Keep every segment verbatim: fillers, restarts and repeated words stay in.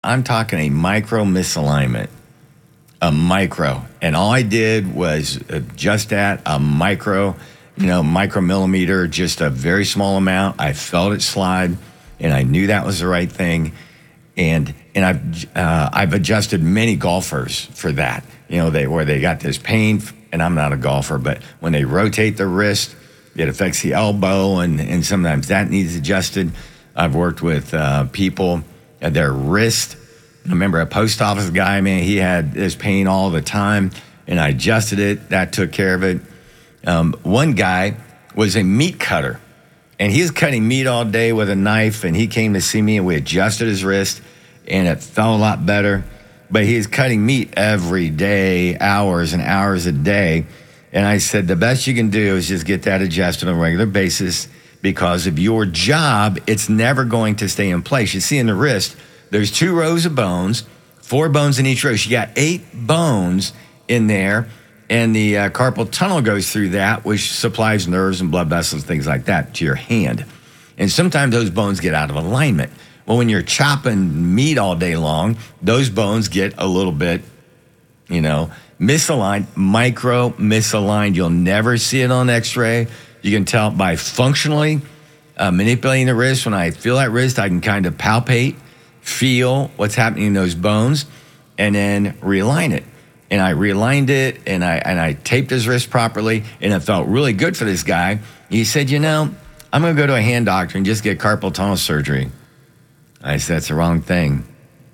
I'm talking a micro misalignment, a micro. And all I did was adjust that, a micro, you know, micromillimeter, just a very small amount. I felt it slide, and I knew that was the right thing. And and I've uh, I've adjusted many golfers for that. You know, they where they got this pain, and I'm not a golfer, but when they rotate the wrist, it affects the elbow, and, and sometimes that needs adjusted. I've worked with uh, people at their wrist. I remember a post office guy, man, he had this pain all the time, and I adjusted it. That took care of it. Um, one guy was a meat cutter, and he was cutting meat all day with a knife, and he came to see me, and we adjusted his wrist, and it felt a lot better. But he was cutting meat every day, hours and hours a day. And I said, the best you can do is just get that adjusted on a regular basis, because of your job, it's never going to stay in place. You see in the wrist, there's two rows of bones, four bones in each row. So you got eight bones in there, and the uh, carpal tunnel goes through that, which supplies nerves and blood vessels, things like that, to your hand. And sometimes those bones get out of alignment. Well, when you're chopping meat all day long, those bones get a little bit, you know, misaligned, micro misaligned. You'll never see it on x-ray. You can tell by functionally uh, manipulating the wrist. When I feel that wrist, I can kind of palpate, feel what's happening in those bones, and then realign it. And I realigned it, and I and I taped his wrist properly, and it felt really good for this guy. He said, you know, I'm going to go to a hand doctor and just get carpal tunnel surgery. I said, that's the wrong thing.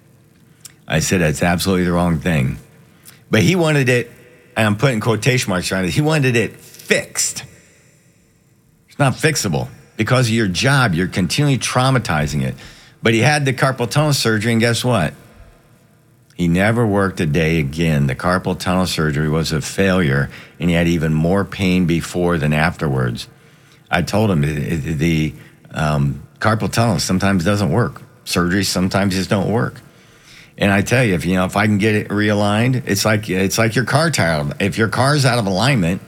I said, that's absolutely the wrong thing. But he wanted it, and I'm putting quotation marks around it, he wanted it fixed. It's not fixable. Because of your job, you're continually traumatizing it. But he had the carpal tunnel surgery, and guess what? He never worked a day again. The carpal tunnel surgery was a failure, and he had even more pain before than afterwards. I told him the, the um, carpal tunnel sometimes doesn't work. Surgery sometimes just don't work. And I tell you, if you know, if I can get it realigned, it's like it's like your car tire. If your car's out of alignment,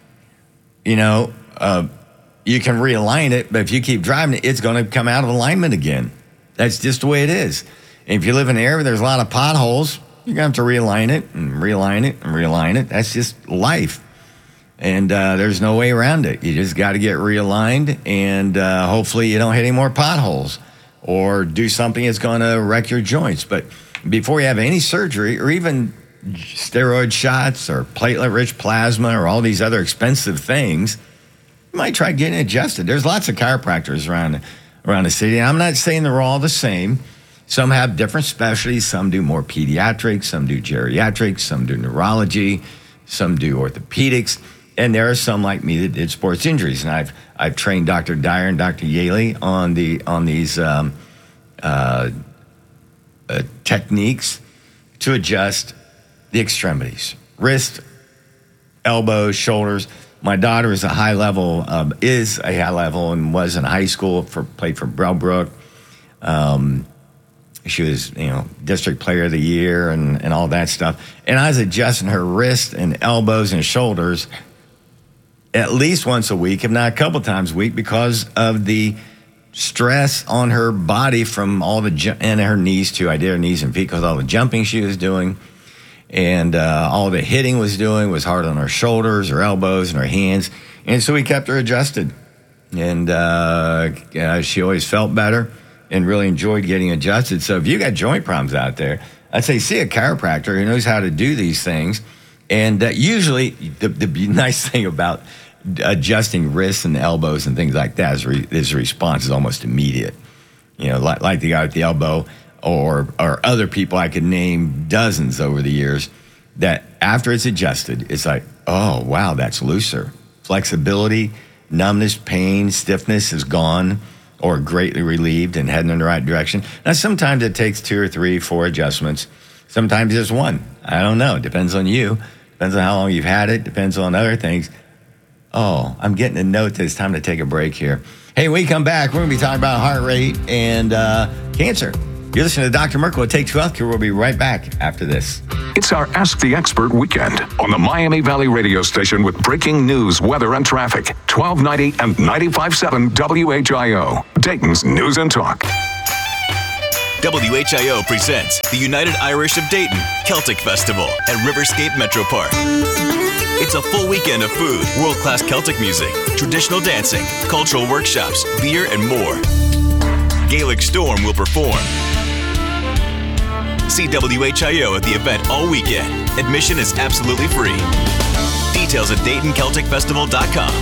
you know, uh, you can realign it, but if you keep driving it, it's going to come out of alignment again. That's just the way it is. And if you live in an area where there's a lot of potholes, you're going to have to realign it and realign it and realign it. That's just life. And uh, there's no way around it. You just got to get realigned, and uh, hopefully you don't hit any more potholes or do something that's going to wreck your joints. But before you have any surgery or even steroid shots or platelet-rich plasma or all these other expensive things, you might try getting adjusted. There's lots of chiropractors around, around the city. And I'm not saying they're all the same. Some have different specialties. Some do more pediatrics. Some do geriatrics. Some do neurology. Some do orthopedics. And there are some like me that did sports injuries. And I've I've trained Doctor Dyer and Doctor Yaley on the on these um, uh, uh, techniques to adjust the extremities, wrist, elbows, shoulders. My daughter is a high level, um, is a high level, and was in high school for played for Browbrook. Um, she was, you know, district player of the year and, and all that stuff. And I was adjusting her wrist and elbows and shoulders at least once a week, if not a couple times a week, because of the stress on her body from all the ju- and her knees too. I did her knees and feet because all the jumping she was doing. And uh, all the hitting was doing was hard on her shoulders, her elbows, and her hands. And so we kept her adjusted. And uh, uh, she always felt better and really enjoyed getting adjusted. So if you got joint problems out there, I'd say see a chiropractor who knows how to do these things. And uh, usually the, the nice thing about adjusting wrists and elbows and things like that is, re- is the response is almost immediate. You know, like, like the guy with the elbow, or or other people I could name dozens over the years, that after it's adjusted, it's like, oh, wow, that's looser. Flexibility, numbness, pain, stiffness is gone or greatly relieved and heading in the right direction. Now, sometimes it takes two or three, four adjustments. Sometimes just one. I don't know. Depends on you. Depends on how long you've had it. Depends on other things. Oh, I'm getting a note that it's time to take a break here. Hey, when we come back, we're going to be talking about heart rate and uh, cancer. You're listening to Doctor Merkel at Take Two Healthcare. We'll be right back after this. It's our Ask the Expert weekend on the Miami Valley radio station with breaking news, weather, and traffic. twelve ninety and ninety-five point seven W H I O, Dayton's News and Talk. W H I O presents the United Irish of Dayton Celtic Festival at Riverscape Metro Park. It's a full weekend of food, world-class Celtic music, traditional dancing, cultural workshops, beer, and more. Gaelic Storm will perform. See W H I O at the event all weekend. Admission is absolutely free. Details at Dayton Celtic Festival dot com.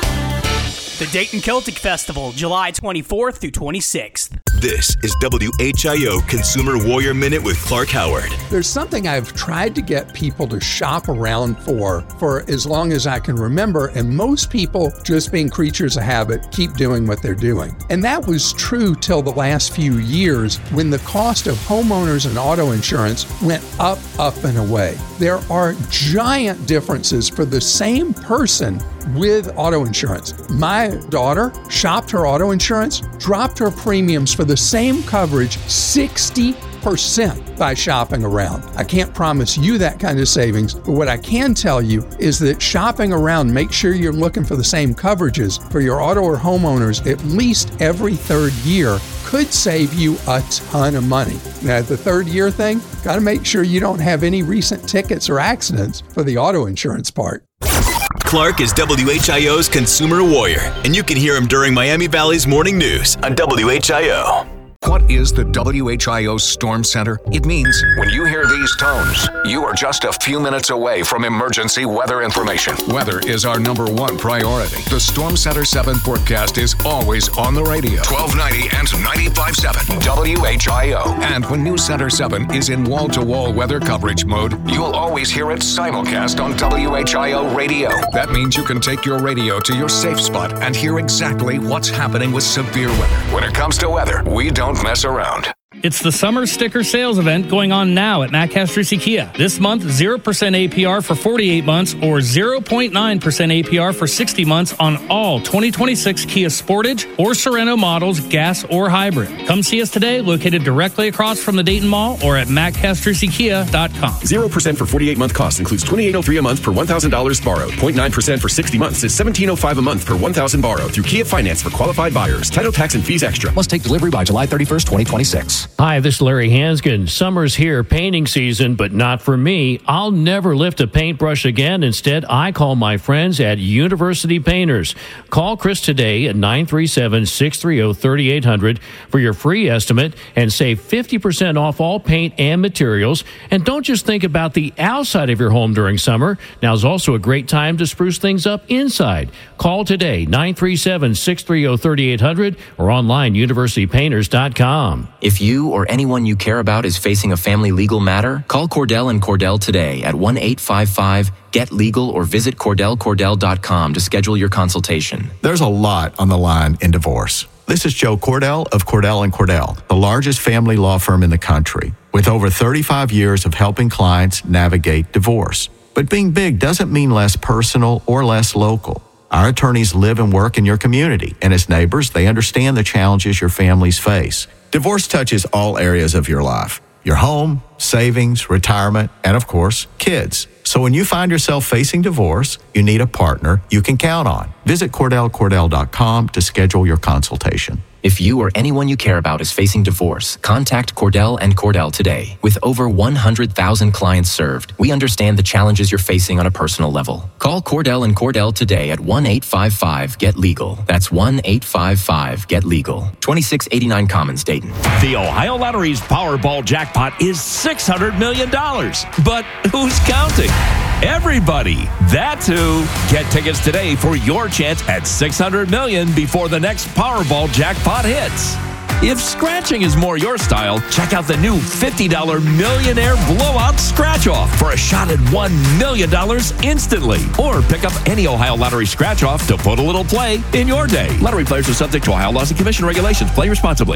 The Dayton Celtic Festival, July twenty-fourth through twenty-sixth. This is W H I O Consumer Warrior Minute with Clark Howard. There's something I've tried to get people to shop around for for as long as I can remember, and most people, just being creatures of habit, keep doing what they're doing. And that was true till the last few years when the cost of homeowners and auto insurance went up, up, and away. There are giant differences for the same person with auto insurance. My daughter shopped her auto insurance, dropped her premiums for the same coverage sixty percent by shopping around. I can't promise you that kind of savings, but what I can tell you is that shopping around, make sure you're looking for the same coverages for your auto or homeowners at least every third year could save you a ton of money. Now, the third year thing, got to make sure you don't have any recent tickets or accidents for the auto insurance part. Clark is W H I O's Consumer Warrior, and you can hear him during Miami Valley's Morning News on W H I O. What is the W H I O Storm Center? It means when you hear these tones, you are just a few minutes away from emergency weather information. Weather is our number one priority. The Storm Center seven forecast is always on the radio. twelve ninety and ninety-five point seven W H I O. And when News Center seven is in wall-to-wall weather coverage mode, you'll always hear it simulcast on W H I O radio. That means you can take your radio to your safe spot and hear exactly what's happening with severe weather. When it comes to weather, we don't mess around. It's the summer sticker sales event going on now at Matt Castrucci Kia. This month, zero percent A P R for forty-eight months or zero point nine percent A P R for sixty months on all twenty twenty-six Kia Sportage or Sorento models, gas or hybrid. Come see us today, located directly across from the Dayton Mall or at matt castrucci kia dot com. zero percent for forty-eight month cost includes twenty-eight oh three a month per one thousand dollars borrowed. zero point nine percent for sixty months is seventeen oh five a month per one thousand dollars borrowed through Kia Finance for qualified buyers. Title, tax, and fees extra. Must take delivery by July thirty-first, twenty twenty-six. Hi, this is Larry Hanskin. Summer's here, painting season, but not for me. I'll never lift a paintbrush again. Instead, I call my friends at University Painters. Call Chris today at nine three seven, six three zero, three eight zero zero for your free estimate and save fifty percent off all paint and materials. And don't just think about the outside of your home during summer. Now's also a great time to spruce things up inside. Call today, nine three seven, six three zero, three eight zero zero or online university painters dot com. If you or anyone you care about is facing a family legal matter, call Cordell and Cordell today at one eight five five, get legal or visit cordell cordell dot com to schedule your consultation. There's a lot on the line in divorce. This is Joe Cordell of Cordell and Cordell, the largest family law firm in the country, with over thirty-five years of helping clients navigate divorce. But being big doesn't mean less personal or less local. Our attorneys live and work in your community, and as neighbors, they understand the challenges your families face. Divorce touches all areas of your life: your home, savings, retirement, and of course, kids. So when you find yourself facing divorce, you need a partner you can count on. Visit cordell cordell dot com to schedule your consultation. If you or anyone you care about is facing divorce, contact Cordell and Cordell today. With over one hundred thousand clients served, we understand the challenges you're facing on a personal level. Call Cordell and Cordell today at one eight five five, get legal. That's one eight five five, get legal. twenty-six eighty-nine Commons, Dayton. The Ohio Lottery's Powerball jackpot is six hundred million dollars. But who's counting? Everybody. That's who. Get tickets today for your chance at six hundred million dollars before the next Powerball jackpot hits. If scratching is more your style, check out the new fifty dollars Millionaire Blowout Scratch-Off for a shot at one million dollars instantly. Or pick up any Ohio Lottery Scratch-Off to put a little play in your day. Lottery players are subject to Ohio laws and commission regulations. Play responsibly.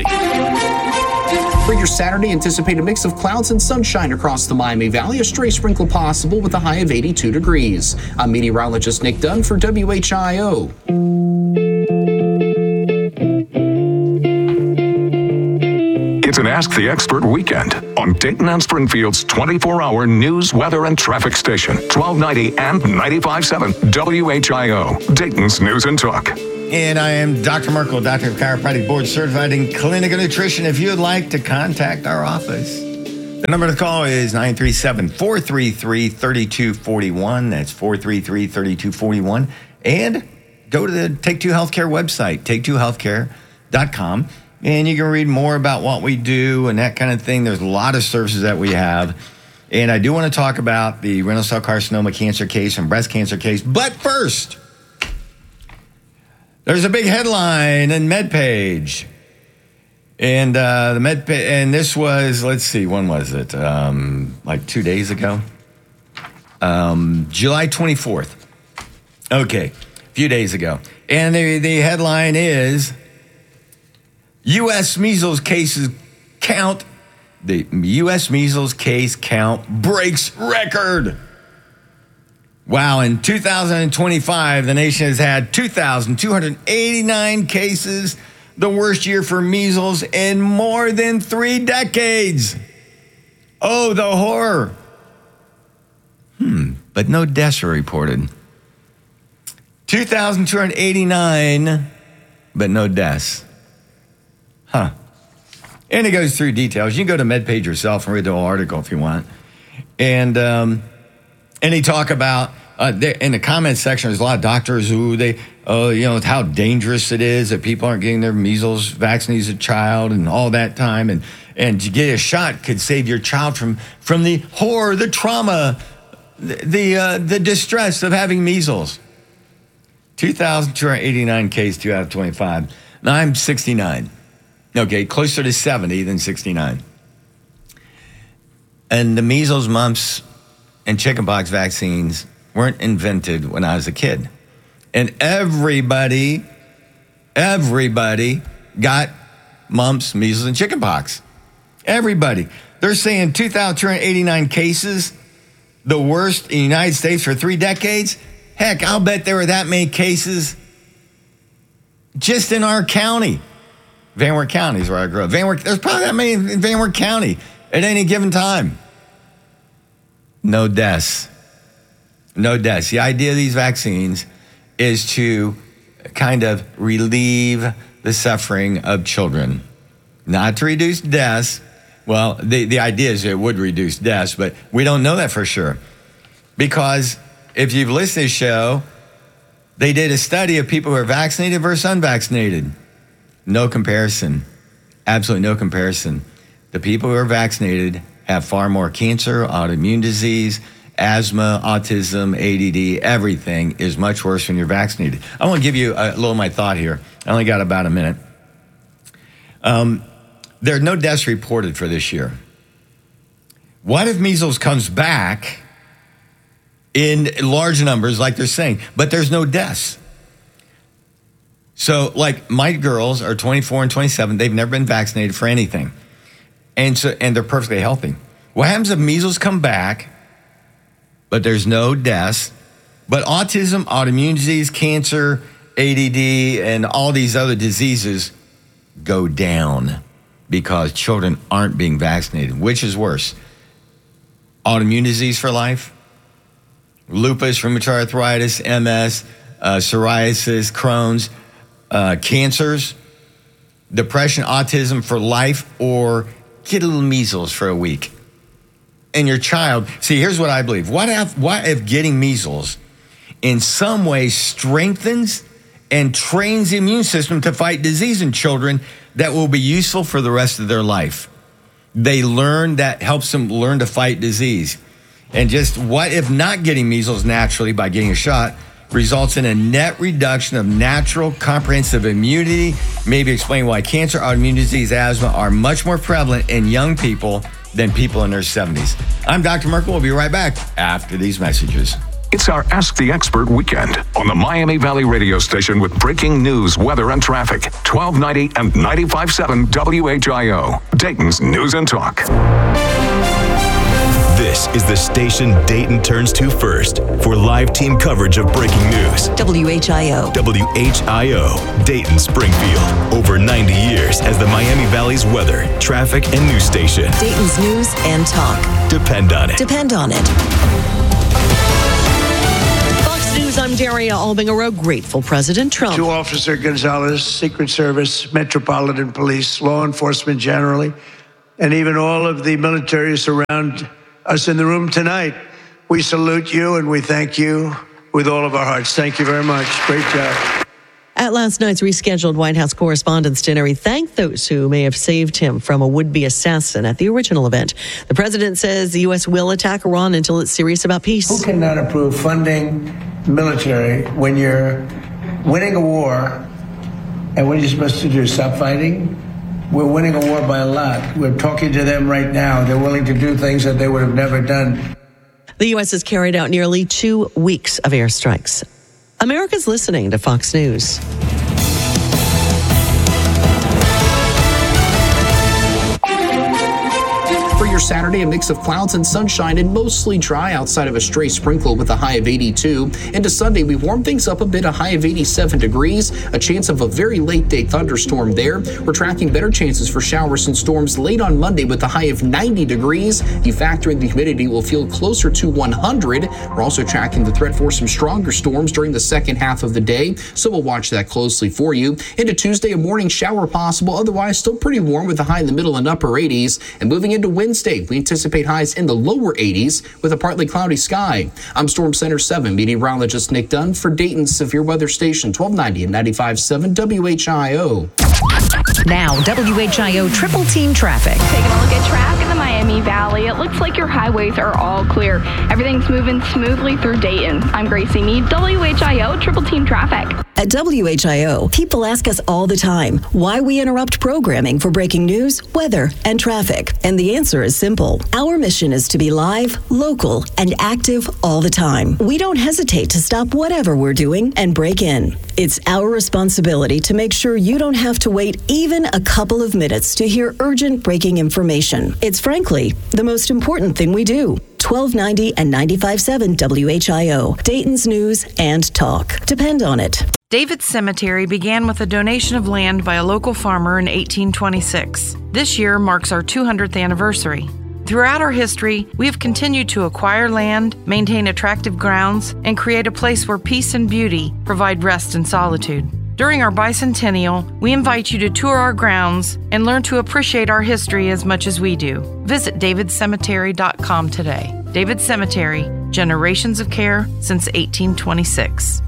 For your Saturday, anticipate a mix of clouds and sunshine across the Miami Valley. A stray sprinkle possible with a high of eighty-two degrees. I'm meteorologist Nick Dunn for W H I O. It's an Ask the Expert weekend on Dayton and Springfield's twenty-four hour news, weather, and traffic station. twelve ninety and ninety-five point seven W H I O, Dayton's News and Talk. And I am Doctor Merkel, Doctor of Chiropractic, board certified in clinical nutrition. If you'd like to contact our office, the number to call is nine three seven, four three three, three two four one. That's four three three, three two four one. And go to the Take Two Healthcare website, take two healthcare dot com, and you can read more about what we do and that kind of thing. There's a lot of services that we have. And I do want to talk about the renal cell carcinoma cancer case and breast cancer case. But first, there's a big headline in MedPage. And uh, the Med, and this was, let's see, when was it? Um, like two days ago? Um, July twenty-fourth. Okay, a few days ago. And the, the headline is, U S measles cases count, the U S measles case count breaks record. Wow, in two thousand twenty-five, the nation has had two thousand two hundred eighty-nine cases, the worst year for measles in more than three decades. Oh, the horror. Hmm, but no deaths are reported. two thousand two hundred eighty-nine, but no deaths. Huh. And it goes through details. You can go to MedPage yourself and read the whole article if you want. And um, and they talk about, uh, in the comments section, there's a lot of doctors who, they, uh, you know, how dangerous it is that people aren't getting their measles vaccine as a child and all that time. And, and to get a shot could save your child from, from the horror, the trauma, the, the, uh, the distress of having measles. two thousand two hundred eighty-nine cases, two out of twenty-five. Now, I'm sixty-nine. Okay, closer to seventy than sixty-nine. And the measles, mumps, and chickenpox vaccines weren't invented when I was a kid. And everybody, everybody got mumps, measles, and chickenpox. Everybody. They're saying two thousand two hundred eighty-nine cases, the worst in the United States for three decades. Heck, I'll bet there were that many cases just in our county. Van Wert County is where I grew up. Van Wert, there's probably that many in Van Wert County at any given time. No deaths. No deaths. The idea of these vaccines is to kind of relieve the suffering of children, not to reduce deaths. Well, the, the idea is it would reduce deaths, but we don't know that for sure. Because if you've listened to the show, they did a study of people who are vaccinated versus unvaccinated. No comparison. Absolutely no comparison. The people who are vaccinated have far more cancer, autoimmune disease, asthma, autism, A D D, everything is much worse when you're vaccinated. I want to give you a little of my thought here. I only got about a minute. Um, there are no deaths reported for this year. What if measles comes back in large numbers like they're saying, but there's no deaths? So, like, my girls are twenty-four and twenty-seven. They've never been vaccinated for anything. And so, and they're perfectly healthy. What happens if measles come back, but there's no deaths, but autism, autoimmune disease, cancer, A D D, and all these other diseases go down because children aren't being vaccinated? Which is worse? Autoimmune disease for life? Lupus, rheumatoid arthritis, M S, uh, psoriasis, Crohn's, Uh, cancers, depression, autism for life, or get a little measles for a week. And your child, see, here's what I believe. What if, what if getting measles in some way strengthens and trains the immune system to fight disease in children that will be useful for the rest of their life? They learn, that helps them learn to fight disease. And just what if not getting measles naturally by getting a shot results in a net reduction of natural comprehensive immunity? Maybe explain why cancer, autoimmune disease, asthma are much more prevalent in young people than people in their seventies. I'm Doctor Merkel. We'll be right back after these messages. It's our Ask the Expert weekend on the Miami Valley radio station with breaking news, weather, and traffic. twelve ninety and ninety-five point seven W H I O, Dayton's News and Talk. This is the station Dayton turns to first for live team coverage of breaking news. W H I O. W H I O, Dayton Springfield. Over ninety years as the Miami Valley's weather, traffic, and news station. Dayton's News and Talk. Depend on it. Depend on it. Fox News News, I'm Daria Albingaro. Grateful President Trump. To Officer Gonzalez, Secret Service, Metropolitan Police, law enforcement generally, and even all of the military surround us in the room tonight. We salute you and we thank you with all of our hearts. Thank you very much. Great job. At last night's rescheduled White House Correspondents' Dinner, he thanked those who may have saved him from a would-be assassin at the original event. The president says the U S will attack Iran until it's serious about peace. Who cannot approve funding military when you're winning a war? And what are you supposed to do, stop fighting? We're winning a war by a lot. We're talking to them right now. They're willing to do things that they would have never done. The U S has carried out nearly two weeks of airstrikes. America's listening to Fox News. For your Saturday, a mix of clouds and sunshine and mostly dry outside of a stray sprinkle with a high of eighty-two. Into Sunday, we warm things up a bit, a high of eighty-seven degrees, a chance of a very late day thunderstorm there. We're tracking better chances for showers and storms late on Monday with a high of ninety degrees. You factor in the humidity, will feel closer to one hundred. We're also tracking the threat for some stronger storms during the second half of the day, so we'll watch that closely for you. Into Tuesday, a morning shower possible, otherwise still pretty warm with a high in the middle and upper eighties. And moving into Wednesday, we anticipate highs in the lower eighties with a partly cloudy sky. I'm Storm Center seven meteorologist Nick Dunn for Dayton's Severe Weather Station twelve ninety and ninety-five point seven W H I O. Now, W H I O Triple Team Traffic. Taking a look at traffic in the Miami Valley. It looks like your highways are all clear. Everything's moving smoothly through Dayton. I'm Gracie Mead, W H I O Triple Team Traffic. At W H I O, people ask us all the time why we interrupt programming for breaking news, weather, and traffic. And the answer is simple. Our mission is to be live, local, and active all the time. We don't hesitate to stop whatever we're doing and break in. It's our responsibility to make sure you don't have to wait even a couple of minutes to hear urgent breaking information. It's frankly the most important thing we do. twelve ninety and ninety-five point seven W H I O, Dayton's News and Talk. Depend on it. David's Cemetery began with a donation of land by a local farmer in eighteen twenty-six. This year marks our two hundredth anniversary. Throughout our history, we have continued to acquire land, maintain attractive grounds, and create a place where peace and beauty provide rest and solitude. During our bicentennial, we invite you to tour our grounds and learn to appreciate our history as much as we do. Visit david cemetery dot com today. David Cemetery, generations of care since eighteen twenty-six.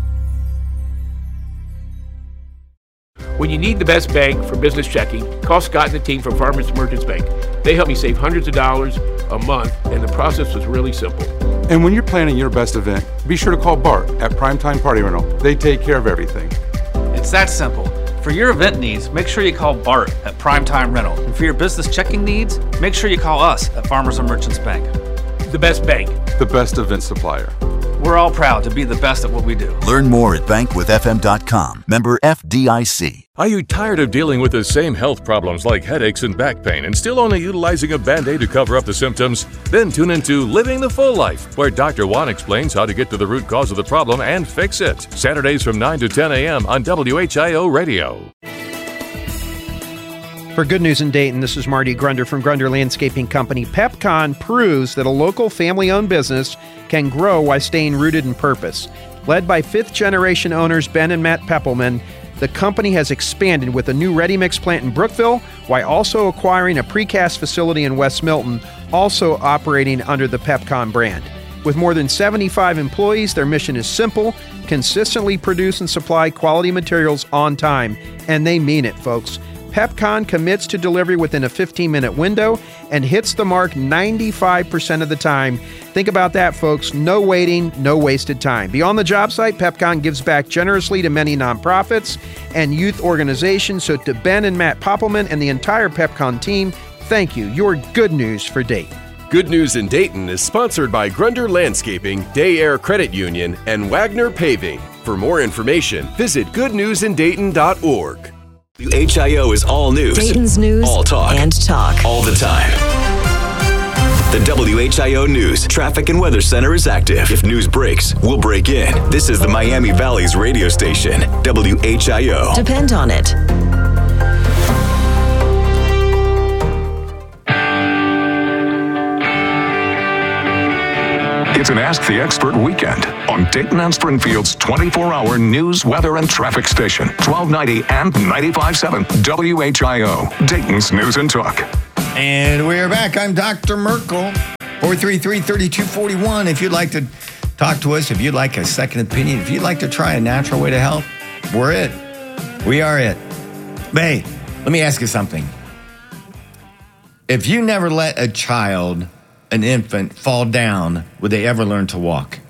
When you need the best bank for business checking, call Scott and the team from Farmers Merchants Bank. They help me save hundreds of dollars a month, and the process was really simple. And when you're planning your best event, be sure to call Bart at Primetime Party Rental. They take care of everything. It's that simple. For your event needs, make sure you call Bart at Primetime Rental. And for your business checking needs, make sure you call us at Farmers and Merchants Bank. The best bank. The best event supplier. We're all proud to be the best at what we do. Learn more at bank with f m dot com. Member F D I C. Are you tired of dealing with the same health problems like headaches and back pain and still only utilizing a Band-Aid to cover up the symptoms? Then tune into Living the Full Life, where Doctor Juan explains how to get to the root cause of the problem and fix it. Saturdays from nine to ten a.m. on W H I O Radio. For Good News in Dayton, this is Marty Grunder from Grunder Landscaping Company. PepCon proves that a local family-owned business can grow while staying rooted in purpose. Led by fifth-generation owners Ben and Matt Peppelman, the company has expanded with a new ready-mix plant in Brookville while also acquiring a precast facility in West Milton, also operating under the PepCon brand. With more than seventy-five employees, their mission is simple: consistently produce and supply quality materials on time. And they mean it, folks. PepCon commits to delivery within a fifteen-minute window and hits the mark ninety-five percent of the time. Think about that, folks. No waiting, no wasted time. Beyond the job site, PepCon gives back generously to many nonprofits and youth organizations. So to Ben and Matt Poppelman and the entire PepCon team, thank you. Your good news for Dayton. Good News in Dayton is sponsored by Grunder Landscaping, Day Air Credit Union, and Wagner Paving. For more information, visit good news in dayton dot org. W H I O is all news. Dayton's News all talk. and talk. All the time. The W H I O News Traffic and Weather Center is active. If news breaks, we'll break in. This is the Miami Valley's radio station, W H I O. Depend on it. It's an Ask the Expert weekend on Dayton and Springfield's twenty-four hour news, weather, and traffic station, twelve ninety and ninety-five point seven W H I O, Dayton's News and Talk. And we're back. I'm Doctor Merkel, four three three, three two four one. If you'd like to talk to us, if you'd like a second opinion, if you'd like to try a natural way to help, we're it. We are it. But hey, let me ask you something. If you never let a child, an infant, fall down, would they ever learn to walk?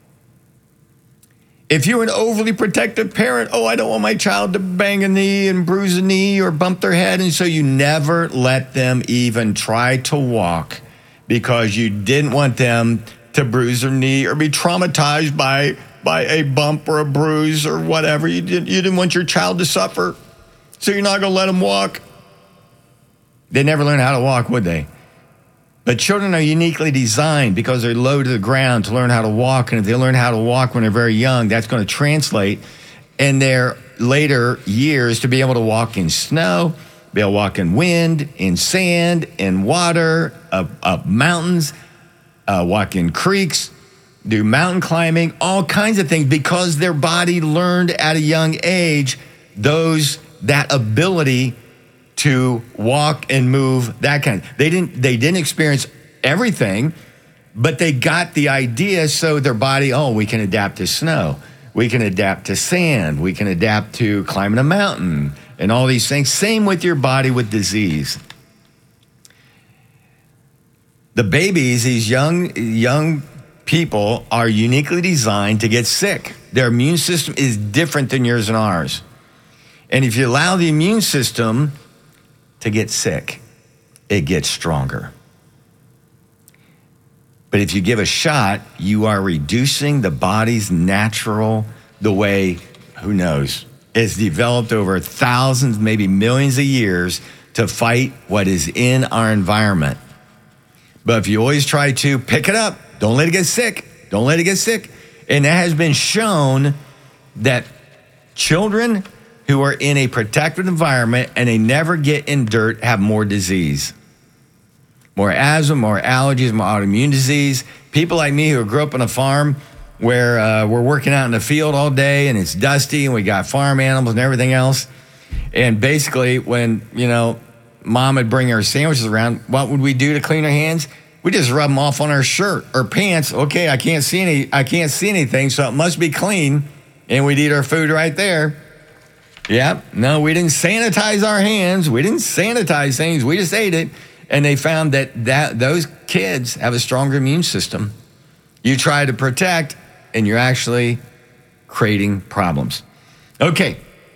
If you're an overly protective parent, oh, I don't want my child to bang a knee and bruise a knee or bump their head, and so you never let them even try to walk because you didn't want them to bruise their knee or be traumatized by, by a bump or a bruise or whatever. You didn't, you didn't want your child to suffer, so you're not going to let them walk. They never learn how to walk, would they? But children are uniquely designed because they're low to the ground to learn how to walk. And if they learn how to walk when they're very young, that's going to translate in their later years to be able to walk in snow, be able to walk in wind, in sand, in water, up, up mountains, uh, walk in creeks, do mountain climbing, all kinds of things because their body learned at a young age those that ability to walk and move, that kind. They didn't they didn't experience everything, but they got the idea, so their body, oh, we can adapt to snow. We can adapt to sand. We can adapt to climbing a mountain and all these things. Same with your body with disease. The babies, these young young people, are uniquely designed to get sick. Their immune system is different than yours and ours. And if you allow the immune system to get sick, it gets stronger. But if you give a shot, you are reducing the body's natural, the way, who knows, it's developed over thousands, maybe millions of years to fight what is in our environment. But if you always try to pick it up, don't let it get sick, don't let it get sick. And it has been shown that children who are in a protected environment and they never get in dirt have more disease. More asthma, more allergies, more autoimmune disease. People like me who grew up on a farm where uh, we're working out in the field all day and it's dusty and we got farm animals and everything else. And basically when, you know, mom would bring our sandwiches around, what would we do to clean our hands? We just rub them off on our shirt or pants. Okay, I can't see any, I can't see anything, so it must be clean. And we'd eat our food right there. Yeah, no, we didn't sanitize our hands. We didn't sanitize things. We just ate it. And they found that, that those kids have a stronger immune system. You try to protect, and you're actually creating problems. Okay.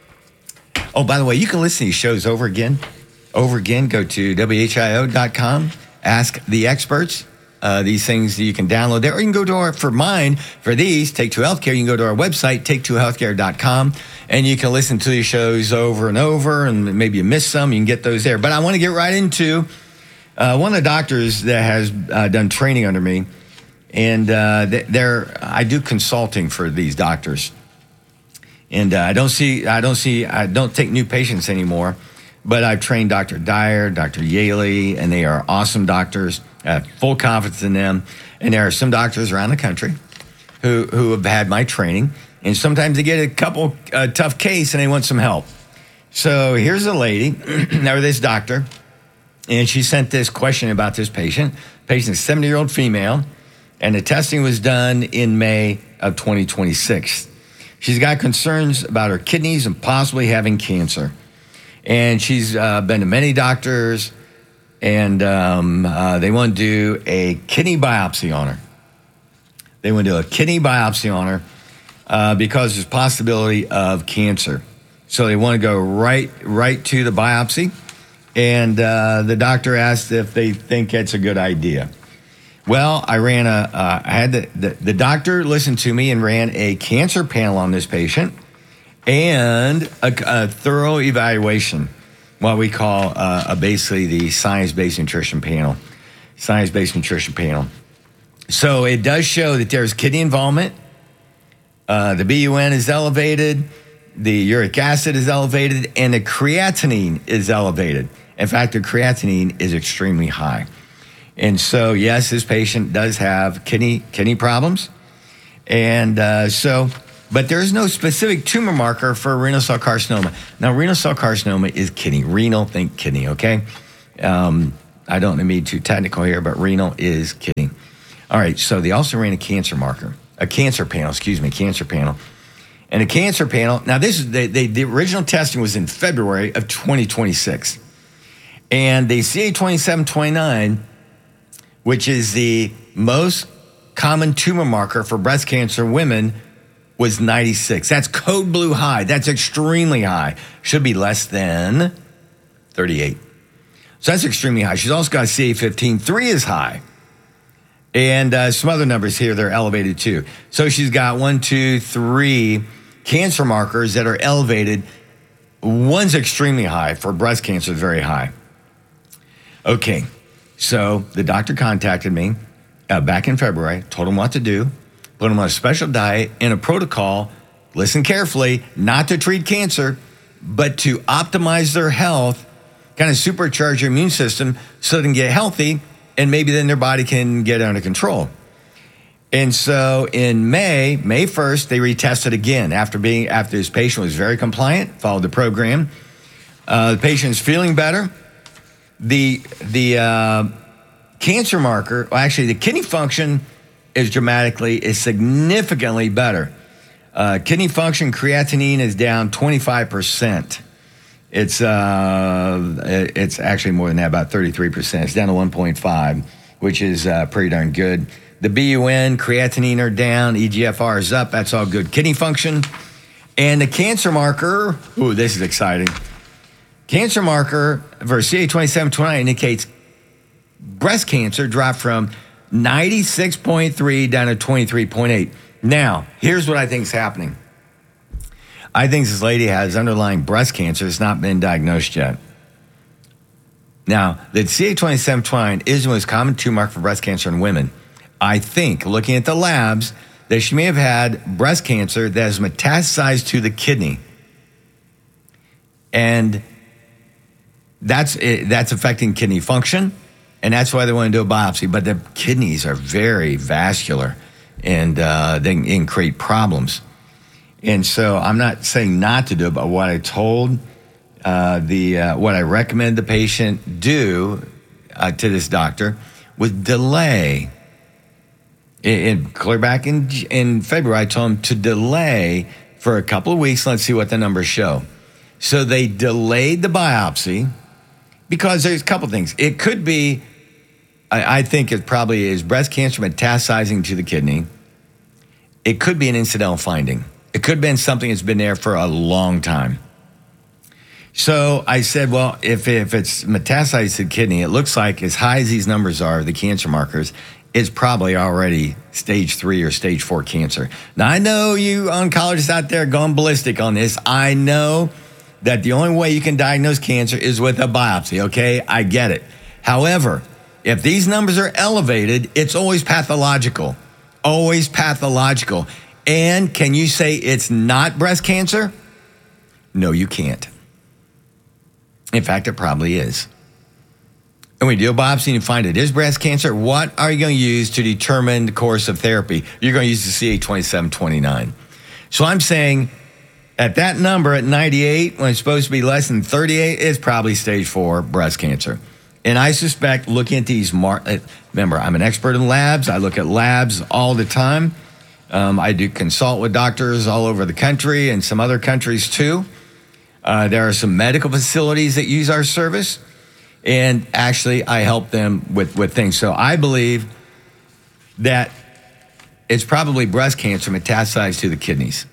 Oh, by the way, you can listen to these shows over again. Over again, go to W H I O dot com. Ask the experts. Uh, these things you can download there. Or you can go to our, for mine, for these, Take Two Healthcare, you can go to our website, take two healthcare dot com, and you can listen to these shows over and over, and maybe you missed some, you can get those there. But I want to get right into uh, one of the doctors that has uh, done training under me, and uh, they're, I do consulting for these doctors. And uh, I don't see, I don't see, I don't take new patients anymore, but I've trained Doctor Dyer, Doctor Yaley, and they are awesome doctors. I have full confidence in them. And there are some doctors around the country who, who have had my training. And sometimes they get a couple uh, tough case and they want some help. So here's a lady, or this doctor, and she sent this question about this patient. Patient's a seventy-year-old female, and the testing was done in May of twenty twenty-six. She's got concerns about her kidneys and possibly having cancer. And she's uh, been to many doctors, and um, uh, they want to do a kidney biopsy on her. They want to do a kidney biopsy on her uh, because there's possibility of cancer. So they want to go right, right to the biopsy, and uh, the doctor asked if they think it's a good idea. Well, I ran a, uh, I had the, the, the doctor listened to me and ran a cancer panel on this patient and a, a thorough evaluation, what we call uh, a basically the science-based nutrition panel, science-based nutrition panel. So it does show that there's kidney involvement. Uh, the B U N is elevated, the uric acid is elevated, and the creatinine is elevated. In fact, the creatinine is extremely high. And so, yes, this patient does have kidney kidney problems. And uh, so, but there is no specific tumor marker for renal cell carcinoma. Now, renal cell carcinoma is kidney. Renal, think kidney, okay? Um, I don't want to be too technical here, but renal is kidney. All right, so they also ran a cancer marker, a cancer panel, excuse me, cancer panel. And a cancer panel, now this is, they, they, the original testing was in February of twenty twenty-six. And the C A twenty-seven twenty-nine, which is the most common tumor marker for breast cancer women, was ninety-six. That's code blue high. That's extremely high. Should be less than thirty-eight. So that's extremely high. She's also got a C A fifteen. Three is high. And uh, some other numbers here, they're elevated too. So she's got one, two, three cancer markers that are elevated. One's extremely high. For breast cancer, it's very high. Okay, so the doctor contacted me uh, back in February, told him what to do, put him on a special diet and a protocol, listen carefully, not to treat cancer, but to optimize their health, kind of supercharge your immune system so they can get healthy, and maybe then their body can get under control. And so in May, May first, they retested again after being after this patient was very compliant, followed the program. Uh, the patient's feeling better. The the uh, cancer marker, well, actually the kidney function is dramatically, is significantly better. Uh, kidney function, creatinine is down twenty-five percent. It's uh, it's actually more than that, about thirty-three percent. It's down to one point five, which is uh, pretty darn good. The B U N, creatinine are down, E G F R is up. That's all good. Kidney function. And the cancer marker, ooh, this is exciting. Cancer marker for C A twenty-seven twenty-nine indicates breast cancer dropped from ninety-six point three down to twenty-three point eight. Now, here's what I think is happening. I think this lady has underlying breast cancer. It's not been diagnosed yet. Now, the C A twenty-seven twenty-nine is the most common tumor marker for breast cancer in women. I think, looking at the labs, that she may have had breast cancer that has metastasized to the kidney. And that's that's affecting kidney function, and that's why they want to do a biopsy. But the kidneys are very vascular, and uh, they can create problems. And so I'm not saying not to do it, but what I told uh, the uh, what I recommend the patient do uh, to this doctor was delay. In, in clear back in in February, I told him to delay for a couple of weeks. Let's see what the numbers show. So they delayed the biopsy because there's a couple of things. It could be, I, I think it probably is breast cancer metastasizing to the kidney. It could be an incidental finding. It could have been something that's been there for a long time. So I said, well, if, if it's metastasized to the kidney, it looks like as high as these numbers are, the cancer markers, it's probably already stage three or stage four cancer. Now, I know you oncologists out there going ballistic on this. I know that the only way you can diagnose cancer is with a biopsy, okay? I get it. However, if these numbers are elevated, it's always pathological. Always pathological. And can you say it's not breast cancer? No, you can't. In fact, it probably is. And when you do a biopsy and you find it is breast cancer, what are you going to use to determine the course of therapy? You're going to use the C A twenty-seven twenty-nine. So I'm saying at that number at ninety-eight, when it's supposed to be less than thirty-eight, it's probably stage four breast cancer. And I suspect looking at these, mar- remember, I'm an expert in labs. I look at labs all the time. Um, I do consult with doctors all over the country and some other countries too. Uh, there are some medical facilities that use our service. And actually, I help them with, with things. So I believe that it's probably breast cancer metastasized to the kidneys.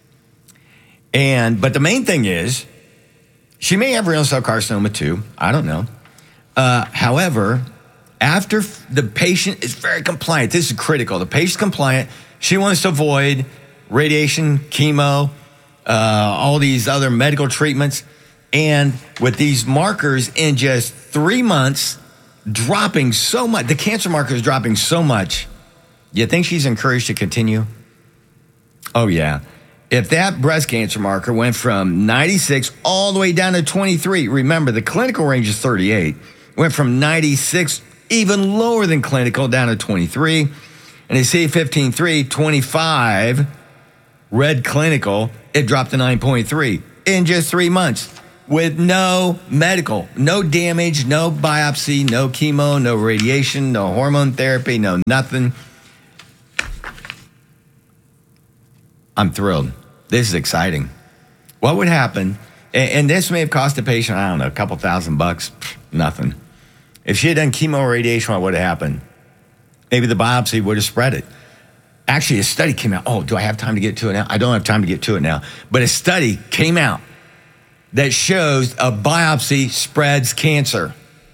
And but the main thing is, she may have renal cell carcinoma too. I don't know. Uh, however, after the patient is very compliant, this is critical. The patient's compliant. She wants to avoid radiation, chemo, uh, all these other medical treatments. And with these markers in just three months, dropping so much, the cancer marker is dropping so much, you think she's encouraged to continue? Oh, yeah. If that breast cancer marker went from ninety-six all the way down to twenty-three, remember the clinical range is thirty-eight, went from ninety-six even lower than clinical, down to twenty-three. And a C A fifteen three, twenty-five, read clinical, it dropped to nine point three in just three months with no medical, no damage, no biopsy, no chemo, no radiation, no hormone therapy, no nothing. I'm thrilled. This is exciting. What would happen, and, and this may have cost the patient, I don't know, a couple thousand bucks, nothing. If she had done chemo or radiation, what would have happened? Maybe the biopsy would have spread it. Actually, a study came out. Oh, do I have time to get to it now? I don't have time to get to it now. But a study came out that shows a biopsy spreads cancer.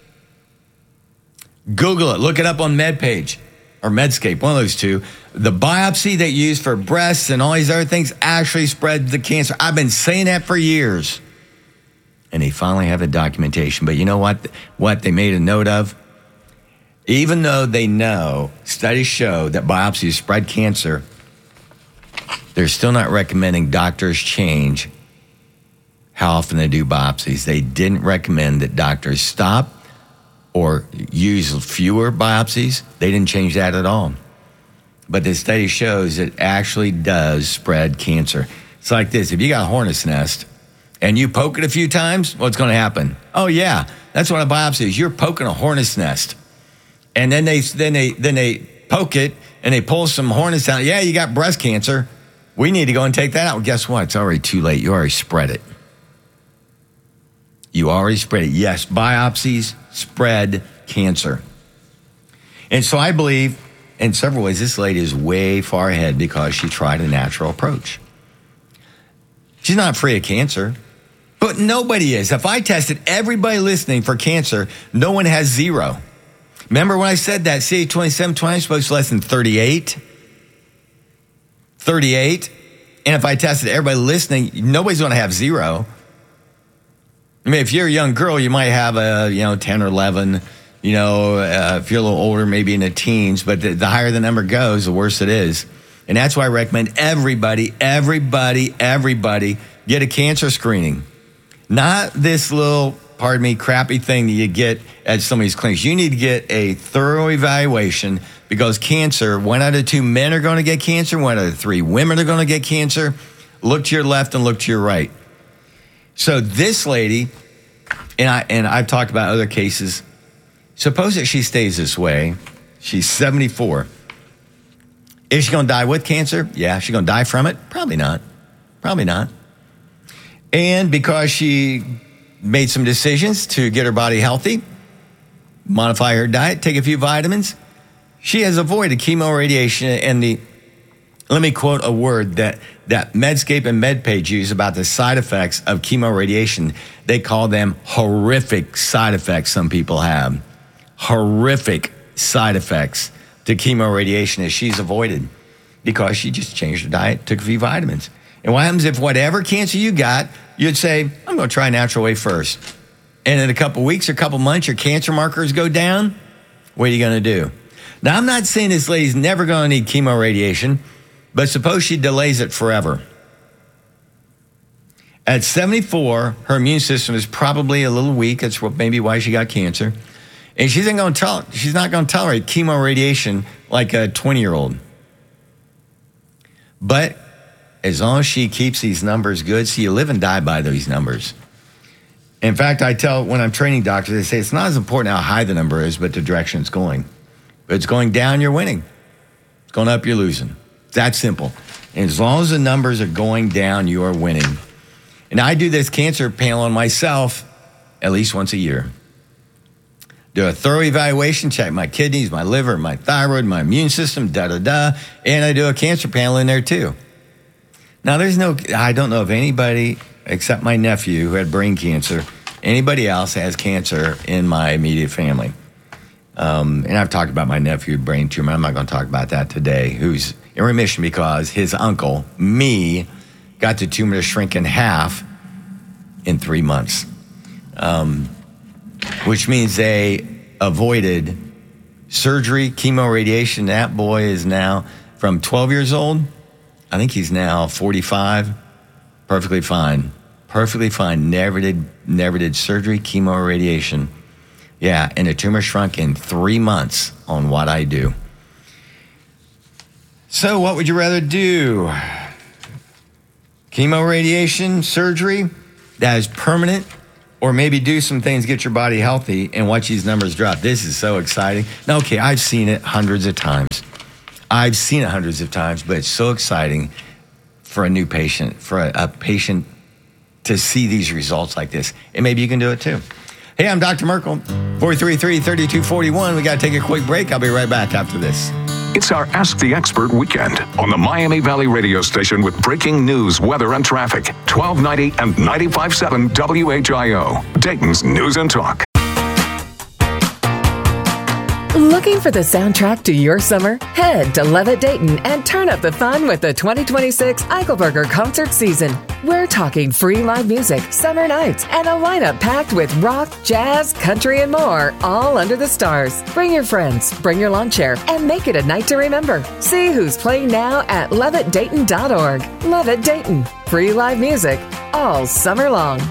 Google it. Look it up on MedPage or Medscape, one of those two. The biopsy they use for breasts and all these other things actually spreads the cancer. I've been saying that for years. And they finally have the documentation. But you know what? What they made a note of? Even though they know, studies show that biopsies spread cancer, they're still not recommending doctors change how often they do biopsies. They didn't recommend that doctors stop or use fewer biopsies. They didn't change that at all. But the study shows it actually does spread cancer. It's like this. If you got a hornet's nest and you poke it a few times, what's going to happen? Oh, yeah, that's what a biopsy is. You're poking a hornet's nest. And then they then they then they poke it and they pull some hornets out. Yeah, you got breast cancer. We need to go and take that out. Well, guess what? It's already too late. You already spread it. You already spread it. Yes, biopsies spread cancer. And so I believe in several ways this lady is way far ahead because she tried a natural approach. She's not free of cancer, but nobody is. If I tested everybody listening for cancer, no one has zero. Remember when I said that C A twenty-seven twenty is supposed to less than thirty-eight? thirty-eight. And if I tested everybody listening, nobody's going to have zero. I mean, if you're a young girl, you might have a, you know, ten or eleven. You know, uh, if you're a little older, maybe in the teens. But the, the higher the number goes, the worse it is. And that's why I recommend everybody, everybody, everybody get a cancer screening. Not this little, pardon me, crappy thing that you get at some of these clinics. You need to get a thorough evaluation because cancer, one out of two men are going to get cancer, one out of three women are going to get cancer. Look to your left and look to your right. So this lady, and, I, and I've talked about other cases, suppose that she stays this way. She's seventy-four. Is she going to die with cancer? Yeah. Is she going to die from it? Probably not. Probably not. And because she made some decisions to get her body healthy, modify her diet, take a few vitamins, she has avoided chemo, radiation, and the, let me quote a word that, that Medscape and MedPage use about the side effects of chemo radiation. They call them horrific side effects some people have. Horrific side effects to chemo radiation as she's avoided because she just changed her diet, took a few vitamins. And what happens if whatever cancer you got, you'd say, I'm going to try a natural way first. And in a couple weeks or a couple months, your cancer markers go down. What are you going to do? Now, I'm not saying this lady's never going to need chemo radiation, but suppose she delays it forever. At seventy-four, her immune system is probably a little weak. That's maybe why she got cancer. And she's not going to tol- she's not going to tolerate chemo radiation like a twenty-year-old. But as long as she keeps these numbers good, see, you live and die by those numbers. In fact, I tell, when I'm training doctors, they say it's not as important how high the number is, but the direction it's going. If it's going down, you're winning. It's going up, you're losing. It's that simple. And as long as the numbers are going down, you are winning. And I do this cancer panel on myself at least once a year. Do a thorough evaluation, check my kidneys, my liver, my thyroid, my immune system, da-da-da. And I do a cancer panel in there too. Now, there's no, I don't know of anybody except my nephew who had brain cancer. Anybody else has cancer in my immediate family. Um, and I've talked about my nephew with brain tumor. I'm not going to talk about that today, who's in remission because his uncle, me, got the tumor to shrink in half in three months. Um, which means they avoided surgery, chemo, radiation. That boy is now from twelve years old. I think he's now forty-five. Perfectly fine. Perfectly fine. Never did, never did surgery, chemo, or radiation. Yeah, and the tumor shrunk in three months on what I do. So what would you rather do? Chemo, radiation, surgery that is permanent, or maybe do some things, get your body healthy, and watch these numbers drop? This is so exciting. Now, okay, I've seen it hundreds of times. I've seen it hundreds of times, but it's so exciting for a new patient, for a, a patient to see these results like this. And maybe you can do it too. Hey, I'm Doctor Merkel, four three three, three two four one. We got to take a quick break. I'll be right back after this. It's our Ask the Expert weekend on the Miami Valley radio station with breaking news, weather, and traffic. twelve ninety and ninety-five point seven W H I O, Dayton's News and Talk. Looking for the soundtrack to your summer? Head to Levitt Dayton and turn up the fun with the twenty twenty-six Eichelberger concert season. We're talking free live music, summer nights, and a lineup packed with rock, jazz, country, and more, all under the stars. Bring your friends, bring your lawn chair, and make it a night to remember. See who's playing now at levitt dayton dot org. Levitt Dayton. Free live music all summer long.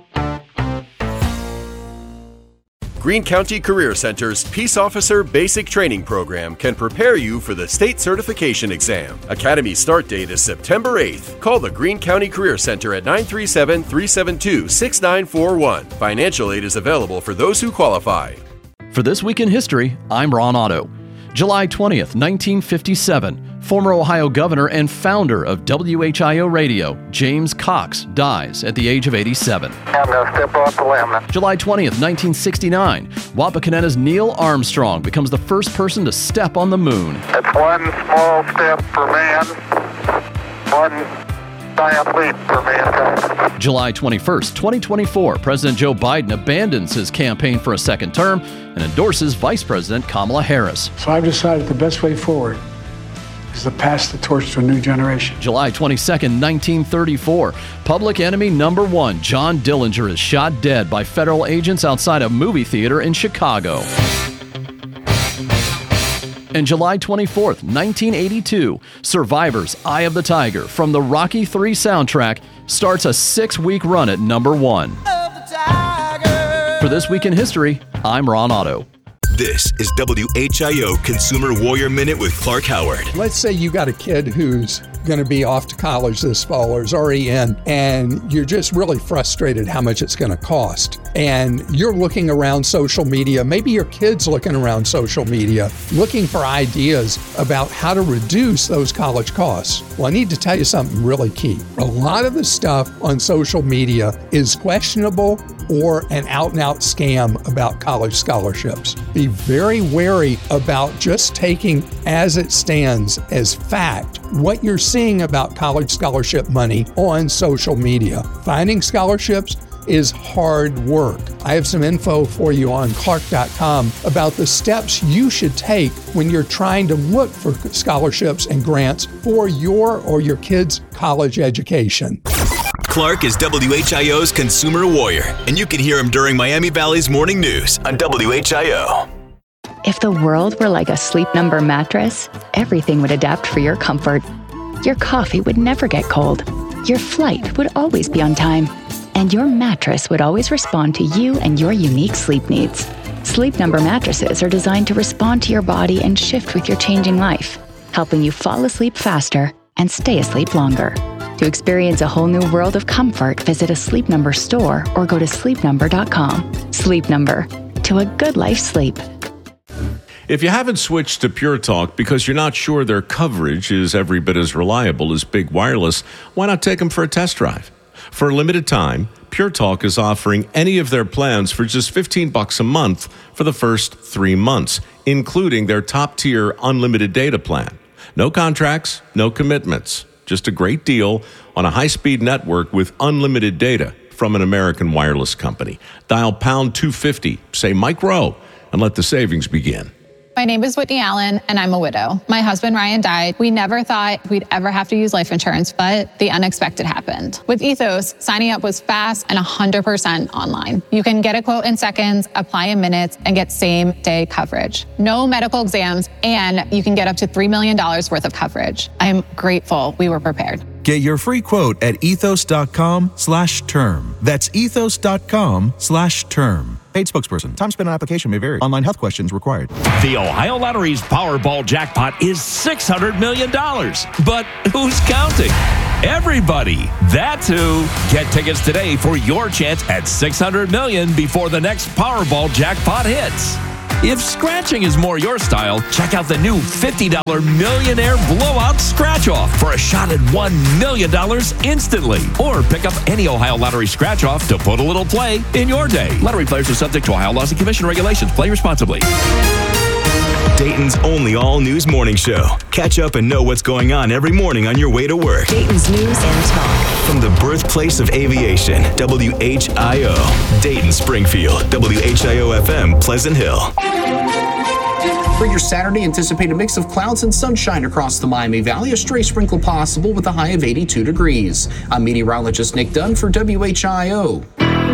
Greene County Career Center's Peace Officer Basic Training Program can prepare you for the state certification exam. Academy start date is September eighth. Call the Greene County Career Center at nine three seven, three seven two, six nine four one. Financial aid is available for those who qualify. For This Week in History, I'm Ron Otto. July twentieth, nineteen fifty-seven. Former Ohio governor and founder of W H I O Radio, James Cox, dies at the age of eighty-seven. I'm going to step off the limb. July twentieth, nineteen sixty-nine. Wapakoneta's Neil Armstrong becomes the first person to step on the moon. It's one small step for man, one giant leap for mankind. July twenty-first, twenty twenty-four. President Joe Biden abandons his campaign for a second term and endorses Vice President Kamala Harris. So I've decided the best way forward is to pass the torch to a new generation. July twenty-second, nineteen thirty-four. Public enemy number one, John Dillinger, is shot dead by federal agents outside a movie theater in Chicago. And July twenty-fourth, nineteen eighty-two, Survivor's Eye of the Tiger from the Rocky three soundtrack starts a six-week run at number one. For This Week in History, I'm Ron Otto. This is W H I O Consumer Warrior Minute with Clark Howard. Let's say you got a kid who's going to be off to college this fall or is already in, and you're just really frustrated how much it's going to cost. And you're looking around social media, maybe your kid's looking around social media, looking for ideas about how to reduce those college costs. Well, I need to tell you something really key. A lot of the stuff on social media is questionable or an out-and-out scam about college scholarships. Be very wary about just taking as it stands as fact what you're seeing about college scholarship money on social media. Finding scholarships is hard work. I have some info for you on clark dot com about the steps you should take when you're trying to look for scholarships and grants for your or your kids' college education. Clark is W H I O's Consumer Warrior, and you can hear him during Miami Valley's Morning News on W H I O. If the world were like a Sleep Number mattress, everything would adapt for your comfort. Your coffee would never get cold. Your flight would always be on time. And your mattress would always respond to you and your unique sleep needs. Sleep Number mattresses are designed to respond to your body and shift with your changing life, helping you fall asleep faster and stay asleep longer. To experience a whole new world of comfort, visit a Sleep Number store or go to sleep number dot com. Sleep Number, to a good life sleep. If you haven't switched to Pure Talk because you're not sure their coverage is every bit as reliable as Big Wireless, why not take them for a test drive? For a limited time, Pure Talk is offering any of their plans for just fifteen bucks a month for the first three months, including their top-tier unlimited data plan. No contracts, no commitments. Just a great deal on a high-speed network with unlimited data from an American wireless company. Dial pound two fifty, say Mike Rowe, and let the savings begin. My name is Whitney Allen, and I'm a widow. My husband, Ryan, died. We never thought we'd ever have to use life insurance, but the unexpected happened. With Ethos, signing up was fast and one hundred percent online. You can get a quote in seconds, apply in minutes, and get same-day coverage. No medical exams, and you can get up to three million dollars worth of coverage. I'm grateful we were prepared. Get your free quote at ethos dot com slash term. That's ethos dot com slash term. Paid spokesperson. Time spent on application may vary. Online health questions required. The Ohio Lottery's Powerball jackpot is six hundred million dollars. But who's counting? Everybody. That's who. Get tickets today for your chance at six hundred million dollars before the next Powerball jackpot hits. If scratching is more your style, check out the new fifty dollar Millionaire Blowout Scratch-Off for a shot at one million dollars instantly. Or pick up any Ohio Lottery Scratch-Off to put a little play in your day. Lottery players are subject to Ohio laws and commission regulations. Play responsibly. Dayton's only all-news morning show. Catch up and know what's going on every morning on your way to work. Dayton's News and Talk. From the birthplace of aviation, W H I O. Dayton, Springfield, W H I O F M, Pleasant Hill. For your Saturday, anticipate a mix of clouds and sunshine across the Miami Valley. A stray sprinkle possible with a high of eighty-two degrees. I'm meteorologist Nick Dunn for W H I O.